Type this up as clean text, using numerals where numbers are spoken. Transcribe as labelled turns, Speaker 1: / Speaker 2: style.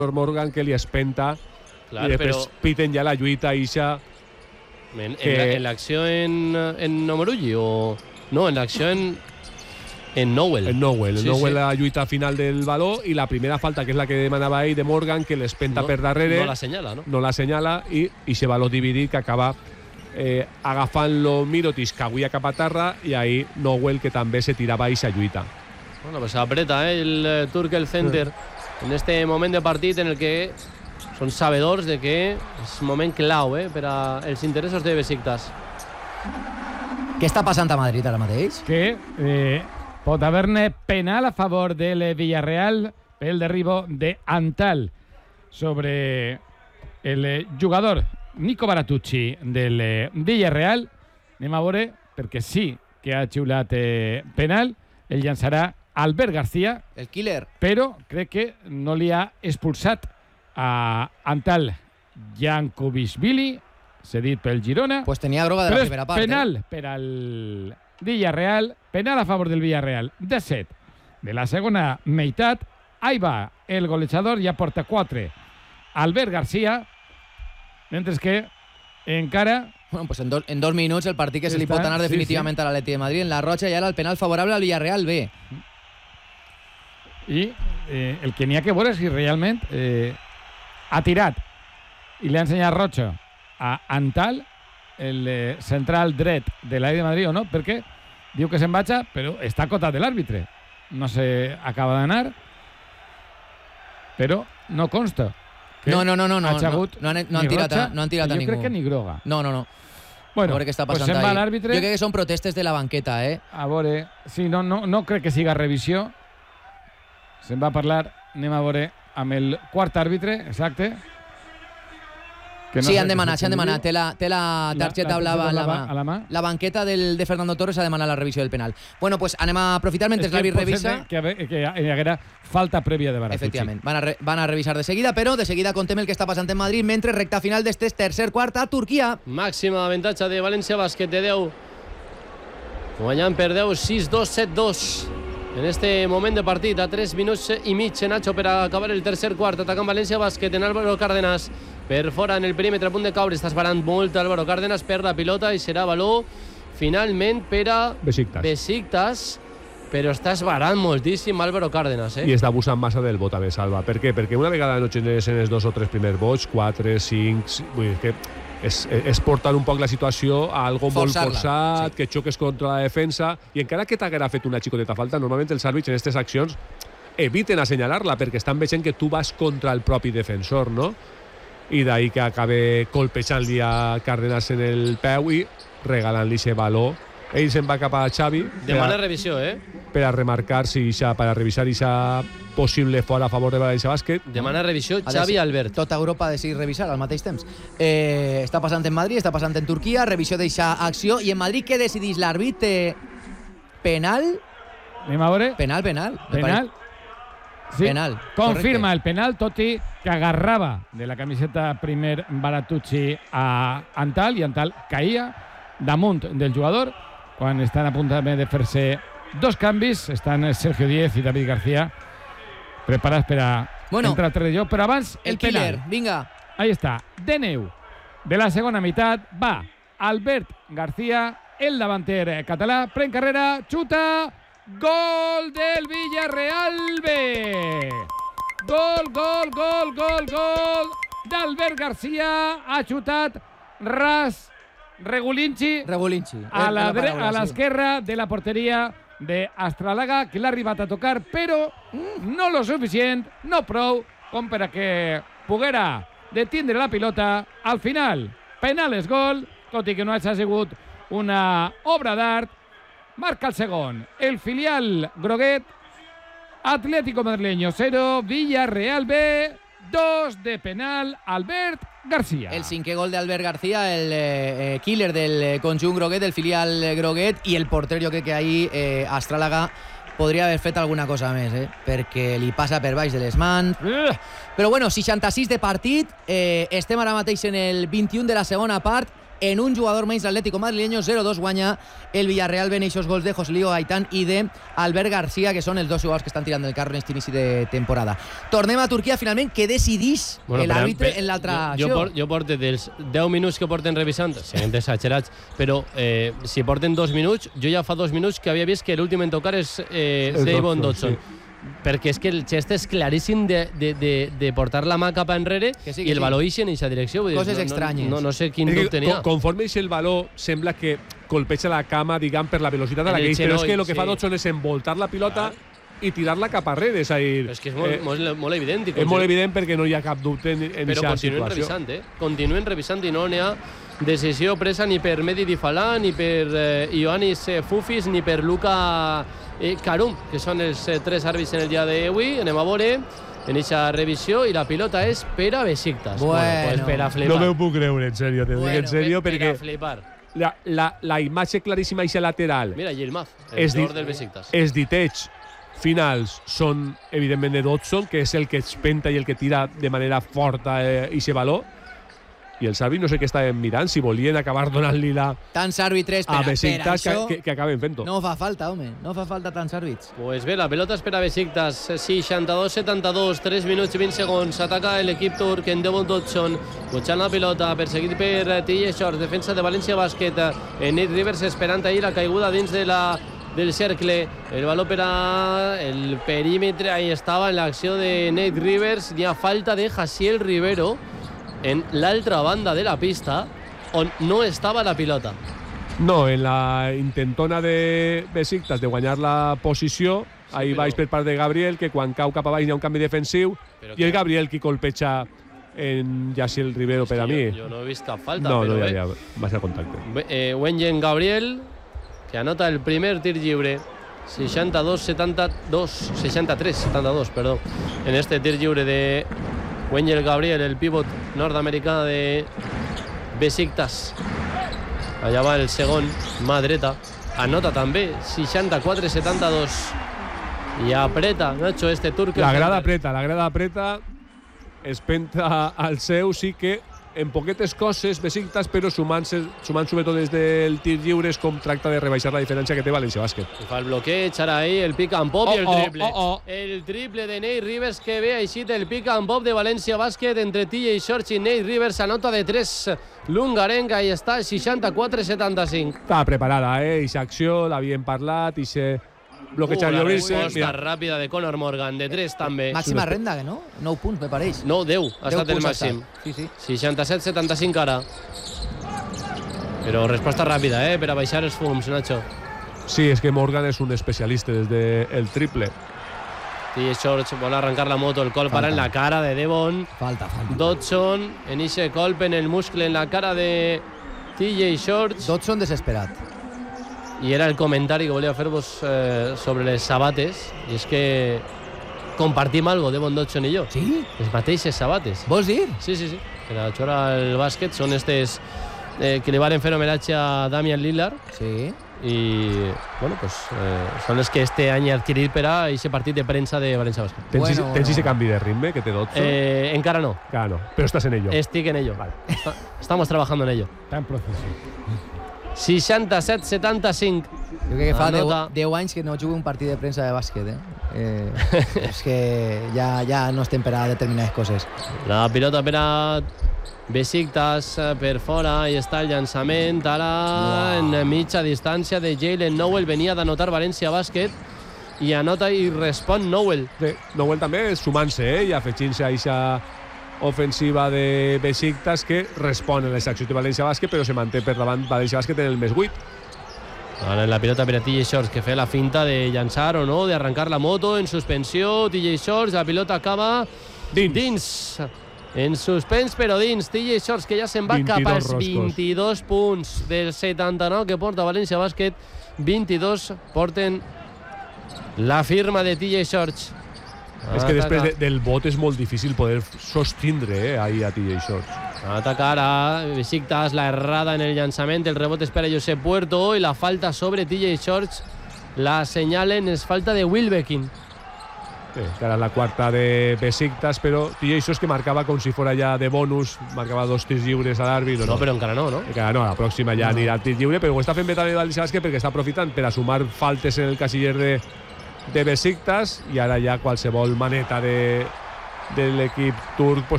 Speaker 1: Morgan que li espenta
Speaker 2: Clar,
Speaker 1: i després
Speaker 2: però...
Speaker 1: piten ja la lluita ixa
Speaker 2: En l'acció en Omorugi o... No, en l'acció en Nowell.
Speaker 1: En Nowell.
Speaker 2: Sí,
Speaker 1: Nowell
Speaker 2: sí.
Speaker 1: la lluita final del baló i la primera falta, que és la que demanava ell de Morgan, que l'espenta per darrere.
Speaker 2: No la senyala, no?
Speaker 1: No la senyala i se baló dividit que acaba agafant-lo Mirotic, que avui cap a terra, i ahí Nowell, que també se tirava a eixa lluita.
Speaker 2: Bueno, pues apreta el Turkel Center en este moment de partit en el que són sabedors de que és un moment clau per als interessos de Besiktas.
Speaker 3: Què està passant a Madrid ara mateix?
Speaker 4: Que pot haver-ne penal a favor del Villarreal pel derribo de Antal sobre el jugador Nico Baratucci del Villarreal. Anem a veure, perquè sí que ha xiulat penal, el llançarà Albert García,
Speaker 3: el killer,
Speaker 4: però crec que no li ha expulsat a Antal Jankowicz-Billy, cedit pel Girona.
Speaker 3: Pues tenia groga de la primera part.
Speaker 4: Penal per al Villarreal, penal a favor del Villarreal. 17 de la segona meitat. Ahí va el golejador, ja porta 4. Albert García, mentre que encara...
Speaker 3: Bueno, pues en 2 minuts el partit que se li pot anar definitivament a l'Atleti de Madrid. En la Roja ja era el penal favorable al Villarreal B.
Speaker 4: I el que n'hi ha que veure és si realment ha tirat i li ha ensenyat Rocha a Antal, el central dret de l'Atleti de Madrid, o no, perquè diu que se'n vaja, però està acotat de l'àrbitre. No se acaba d'anar, però no consta.
Speaker 3: No han tirat a ningú.
Speaker 4: Jo crec que ni groga.
Speaker 3: No.
Speaker 4: Bueno,
Speaker 3: a veure què està passant
Speaker 4: pues
Speaker 3: ahí.
Speaker 4: l'àrbitre.
Speaker 3: Jo crec que són protestes de la banqueta,
Speaker 4: A veure, sí, no crec que siga revisió. Se'n va parlar, anem a veure, amb el quart àrbitre, exacte.
Speaker 3: Sí, han demanat. Té la targeta blava a la mà. La banqueta de Fernando Torres ha demanat la revisió del penal. Bueno, pues anem a aprofitar mentre l'àrbit revisa.
Speaker 4: Que hi haguera falta prèvia de Baratucci.
Speaker 3: Efectivament. Van a revisar de seguida, però de seguida contem el que està passant en Madrid mentre recta final d'este tercer quart a Turquia.
Speaker 2: Màxima avantatge de València Bàsquet de 10. Guanyant per 10, 6-2, 7-2. En este moment de partit, a 3 minuts i mig, Nacho, per acabar el tercer quart, atacant València Bàsquet en Álvaro Cárdenas. Per fora, en el perímetre, a punt de caure, està esperant molt Álvaro Cárdenas, perd la pilota i serà baló finalment per a Besiktas, però està esbarant moltíssim Álvaro Cárdenas.
Speaker 1: I està abusant massa del vot, a més, Alba. Per què? Perquè una vegada no tens en els 2 o 3 primers vots, 4, 5... Vull dir que és portar un poc la situació a algo molt forçat, sí, que xoques contra la defensa, i encara que t'haguera fet una xicoteta falta, normalment els àrbits en aquestes accions eviten assenyalar-la perquè estan veient que tu vas contra el propi defensor, no? I d'ahí que acabe colpejant-li a Cárdenas en el peu i regalant-li ese baló. Ell se'n va cap a Xavi.
Speaker 2: Demana revisió,
Speaker 1: per a remarcar per a revisar aquesta possible fora a favor de València Bàsquet.
Speaker 2: Demana revisió Xavi Albert.
Speaker 3: Tota Europa ha decidit revisar al mateix temps. Està passant en Madrid, està passant en Turquia, revisió d'aquesta acció. I en Madrid què decidís l'àrbit? Penal?
Speaker 4: Anem a veure.
Speaker 3: Penal.
Speaker 4: Sí,
Speaker 3: penal.
Speaker 4: Confirma
Speaker 3: correcte.
Speaker 4: el penal, tot i que agarrava de la camiseta primer Baratucci a Antal, i Antal caïa damunt del jugador. Quan estan a punt de fer-se 2 canvis, estan Sergio Díez i David García preparats per a entrar al terreny de joc, però abans el
Speaker 3: killer,
Speaker 4: penal.
Speaker 3: vinga.
Speaker 4: Ahí està, de neu de la segona meitat, va Albert García, el davanter català, pren carrera, xuta, gol del Villarreal B. Gol d'Albert García, ha xutat ras Regulinci a l'esquerra de la porteria d'Astralaga, que l'ha arribat a tocar, però no lo suficient, no prou, com per a que poguera detindre la pilota. Al final, penal és gol, tot i que no ha sigut una obra d'art. Marca el segon, el filial groguet, Atlético Madrileño 0, Villarreal B 2 de penal, Albert García.
Speaker 3: El 5è gol d'Albert García, el killer del conjunt groguet, del filial groguet, i el porter, jo crec que ahir Astràlaga podria haver fet alguna cosa més, perquè li passa per baix de les mans. Però bueno, 66 de partit, estem ara mateix en el 21 de la segona part, en un jugador menys l'Atlético madrileño. 0-2 guanya el Villarreal Ben eixos gols de Joselío Gaitán i de Albert García, que són els dos jugadors que estan tirant del carro en aquest inici de temporada. Tornem a Turquia, finalment, que decidís l'àrbitre en l'altra acció.
Speaker 2: Jo porto dels 10 minuts que porten revisant, siguent exagerats, però si porten 2 minuts, jo ja fa 2 minuts que havia vist que l'últim en tocar és Davon Dodson. Sí. Perquè és que el gest és claríssim de portar la mà cap enrere i el baló ix en aquesta direcció.
Speaker 3: Coses estranyes.
Speaker 2: No sé quin dubte tenia.
Speaker 1: Conforme ix el baló, sembla que colpeja la cama, diguem, per la velocitat a la que ix, però és que el que fa Dodson és envoltar la pilota i tirar-la cap arrere. És
Speaker 2: que és molt evident.
Speaker 1: És molt evident perquè no hi ha cap dubte en aquesta situació.
Speaker 2: Però continuen revisant i no n'hi ha decisió presa ni per Mehdi Difalà, ni per Ioannis Fufis, ni per Luka Karum, que són els 3 àrbits en el dia d'avui. Anem a veure en aquesta revisió i la pilota és per a Besiktas.
Speaker 3: Bueno,
Speaker 2: per a flipar.
Speaker 1: No m'ho puc creure, en sèrio, te dic en sèrio, perquè
Speaker 2: per a flipar.
Speaker 1: La imatge claríssima eixa lateral.
Speaker 2: Mira, Yilmaz, el jugador del Besiktas.
Speaker 1: Els ditets finals són, evidentment, de Dodson, que és el que espenta i el que tira de manera forta eixe baló. I els àrbitres no sé què estaven mirant, si volien acabar donant-li la...
Speaker 3: Tants àrbitres
Speaker 1: a Besiktas que acaben fent-ho.
Speaker 3: No fa falta, home. No fa falta tants àrbitres.
Speaker 2: Pues bé, la pelota és per a Besiktas. 62-72, 3 minuts i 20 segons. Ataca l'equip turc en Davon Dodson. Butxant la pilota, perseguit per TJ Shorts. Defensa de València Bàsquet. Nate Rivers esperant ahir la caiguda dins del cercle. El baló per a el perímetre. Ahí estava en l'acció de Nate Rivers. Hi ha falta de Jaciel Rivero en l'altra banda de la pista, on no estava la pilota.
Speaker 1: No, en la intentona de Besiktas de guanyar la posició, ahí baix per part de Gabriel, que quan cau cap a baix hi ha un canvi defensiu, i el Gabriel qui colpeja en Jaciel Rivero per a mi.
Speaker 2: Jo no he vist cap falta.
Speaker 1: No hi havia massa contacte.
Speaker 2: Wenyen Gabriel, que anota el primer tir lliure, 63-72, perdó, en este tir lliure de Wenyen Gabriel, el pívot nord-americà de Besiktas. Allà va el segon, mà dreta. Anota també, 64-72. I apreta, Nacho, este turc.
Speaker 1: La grada apreta, espenta al seu, sí que en poquetes coses Besiktas, però sumant sobretot des del tir lliure és com tracta de rebaixar la diferència que té València Bàsquet.
Speaker 2: Fa el bloqueig, ara ahí el pick and pop i el triple. El triple de Nate Rivers que ve així el pick and pop de València Bàsquet entre TJ Shorts i Nate Rivers. Anota de 3 l'ungarenc, ahí està, 64-75.
Speaker 1: Estava preparada, eixa acció, l'havien parlat, eixe bloqueig a obrir-se.
Speaker 2: La resposta ràpida de Conor Morgan, de 3 també.
Speaker 3: Màxima renda, que no? 9 punts, me pareix.
Speaker 2: No, 10, ha estat el màxim.
Speaker 3: Sí.
Speaker 2: 67-75 ara. Però resposta ràpida, per a baixar els fums, Nacho.
Speaker 1: Sí, és que Morgan és un especialista des del triple.
Speaker 2: TJ Shorts vol arrencar la moto, el colp ara en la cara de Devon.
Speaker 3: Falta.
Speaker 2: Dodson, en ese colp en el muscle en la cara de TJ Shorts.
Speaker 3: Dodson desesperat.
Speaker 2: I era el comentari que volia fer-vos sobre les sabates, i és que compartim algo, Devon Dodson i jo.
Speaker 3: Sí?
Speaker 2: Les mateixes sabates.
Speaker 3: Vols dir?
Speaker 2: Sí. Per a jugar al bàsquet són estes que li van fer homenatge a Damian Lillard.
Speaker 3: Sí.
Speaker 2: I, bueno, pues són les que este any he adquirit per a aquest partit de premsa de València Bàsquet.
Speaker 1: Tens ese canvi de ritme que té Dodson?
Speaker 2: Encara no.
Speaker 1: Encara no, però estàs en ello.
Speaker 2: Estic en ello. Vale. Estamos trabajando en ello.
Speaker 4: Está en proceso.
Speaker 2: 67-75.
Speaker 3: Jo crec que fa 10 anys que no jugo un partit de premsa de bàsquet, és que ja no estem per a determinades coses.
Speaker 2: La pilota per a Besiktas per fora, i està el llançament ara en mitja distància de Jalen Nowell. Venia d'anotar València Bàsquet i anota i respon Nowell.
Speaker 1: Nowell també sumant-se i afegint-se a aquesta ofensiva de Besiktas que respon a les accions de València Bàsquet, però se manté per davant València Bàsquet en el més 8.
Speaker 2: Ara la pilota per a TJ Shorts, que fa la finta de llançar o no, de arrancar la moto en suspensió. TJ Shorts, la pilota acaba dins. En suspens, però dins. TJ Shorts, que ja se'n va cap als 22 punts del 79 que porta València Bàsquet. 22 porten la firma de TJ Shorts.
Speaker 1: És que després del bot és molt difícil poder sostindre ahí a TJ Shorts.
Speaker 2: Atacar a Besiktas, la errada en el llançament, el rebot és per a Josep Puerto i la falta sobre TJ Shorts la senyalen, és falta de Wilbekin.
Speaker 1: que ara la quarta de Besiktas, però i això és que marcava com si fora ja de bonus, marcava 2 tirs lliures a l'àrbit.
Speaker 2: No, però encara no, no?
Speaker 1: Encara no, la pròxima ja anirà al tir lliure, però ho està fent bé també València Bàsquet perquè està aprofitant per a sumar faltes en el casiller de Besiktas, i ara ja qualsevol maneta de l'equip turc